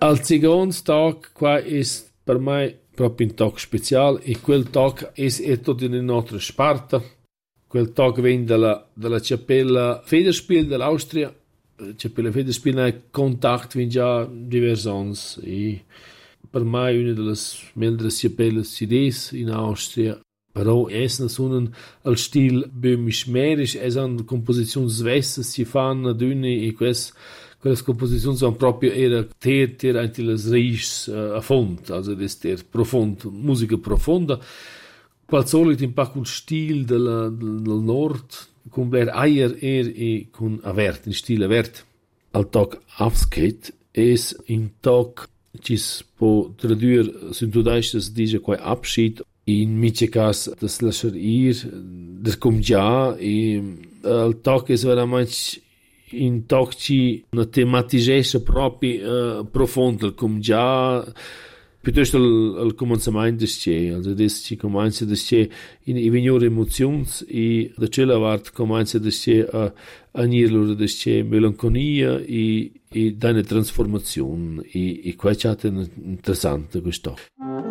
Al secondo tag qua è per me proprio un tag speciale e quel tag è tutto in un'altra Sparta. Quel tag viene dalla Cappella Federspiel dell'Austria. Cappella Federspiel ha contatto con già diversi anni e per me è una delle migliori cappelle CDs in Austria. Però è un al stile böhmisch-mährisch, è una composizione svessa, si fanno dünne e quelle composizioni sono proprio anche le raici a fondo, also das der profondo, musica profonda. Qual solito un po' con stile del nord, con Blair Eier e con Avert, in stile Avert. Al tag Afskate è un tag che si può tradurre su Deutsch, das dice qua Abschied. In mice cas das lasciar ir, das com già, e il tag è veramente un tag che una tematisce proprio profondo, com già, piuttosto al cominciamento c'è, also das ci comincia da c'è in venire emozioni e da c'è la parte comincia da c'è a nirlo da c'è melanconia e da una trasformazione e qua c'è interessante questo.